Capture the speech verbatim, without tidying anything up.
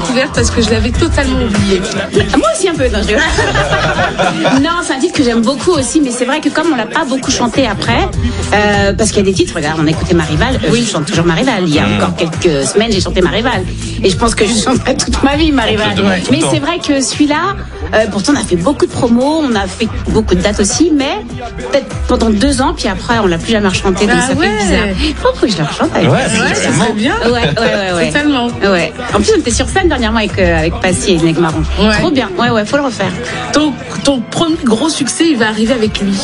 découverte parce que je l'avais totalement oublié. Moi aussi un peu, non, je rigole. Non, c'est un titre que j'aime beaucoup aussi, mais c'est vrai que comme on l'a pas beaucoup chanté après, euh, parce qu'il y a des titres, regarde, on a écouté Marival, euh, oui, je chante toujours Marival. Il y a mmh. encore quelques semaines, j'ai chanté Marival. Et je pense que je chanterai toute ma vie Marival. Ouais, mais c'est vrai que celui-là, euh, pourtant on a fait beaucoup de promos, on a fait beaucoup de dates aussi, mais peut-être pendant deux ans, puis après on l'a plus jamais rechanté, donc ah, ça ouais. fait bizarre. Oh, faut que je la rechante avec ouais, ouais, ça serait bien. Ouais, ouais, ouais, ouais. Totalement. Ouais. En plus, on était sur scène dernièrement avec, euh, avec Passy et Neg Marron. Ouais. Trop bien. Ouais, ouais, faut le refaire. Ton, ton premier gros succès, il va arriver avec lui.